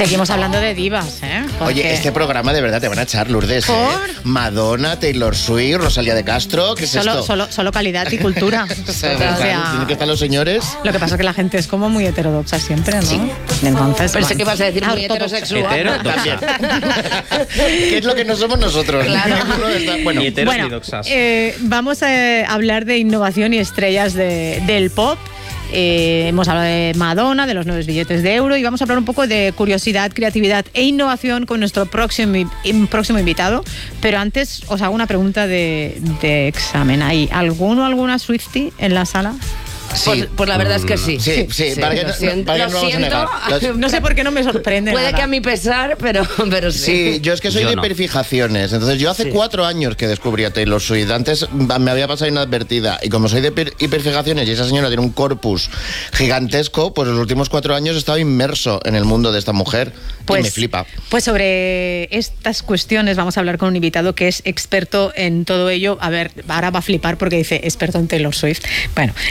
Seguimos hablando de divas, ¿eh? Porque... Oye, este programa de verdad te van a echar, Lourdes. Madonna, Taylor Swift, Rosalía de Castro, ¿qué es esto? Solo calidad y cultura. ¿Tienen que estar los señores? Lo que pasa es que la gente es como muy heterodoxa siempre, ¿no? Sí. Entonces, Pensé que ibas a decir muy heterosexual. También. ¿Qué es lo que no somos nosotros? Claro. Ni heteros ni doxas. Vamos a hablar de innovación y estrellas del pop. Hemos hablado de Madonna, de los nuevos billetes de euro, y vamos a hablar un poco de curiosidad, creatividad e innovación con nuestro próximo invitado. Pero antes os hago una pregunta de examen. ¿Hay alguno o alguna Swiftie en la sala? Sí. Pues la verdad es que sí. Sí. Para que lo siento. no vamos a negar. No sé por qué no me sorprende. Puede nada. que a mi pesar, pero sí. Sí, yo es que soy Yo de no. hiperfijaciones. Entonces, yo hace 4 años que descubrí a Taylor Swift. Antes me había pasado inadvertida. Y como soy de hiperfijaciones y esa señora tiene un corpus gigantesco, pues los últimos 4 años he estado inmerso en el mundo de esta mujer. Y me flipa. Pues sobre estas cuestiones vamos a hablar con un invitado que es experto en todo ello. A ver, ahora va a flipar porque dice experto en Taylor Swift. Bueno,